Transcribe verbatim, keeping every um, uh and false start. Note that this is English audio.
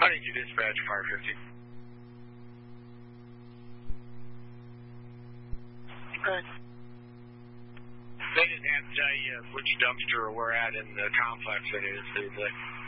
Why didn't you dispatch Fire fifty? Okay. They didn't have to tell you which dumpster we're at in the complex it is, did they?